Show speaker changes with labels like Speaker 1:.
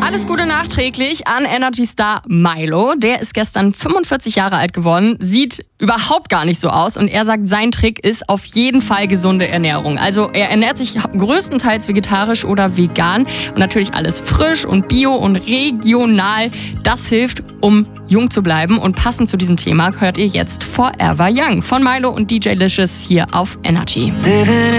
Speaker 1: Alles Gute nachträglich an Energy-Star Milo. Der ist gestern 45 Jahre alt geworden, sieht überhaupt gar nicht so aus und er sagt, sein Trick ist auf jeden Fall gesunde Ernährung. Also er ernährt sich größtenteils vegetarisch oder vegan und natürlich alles frisch und bio und regional. Das hilft, um jung zu bleiben, und passend zu diesem Thema hört ihr jetzt Forever Young von Milo und DJ Licious hier auf Energy.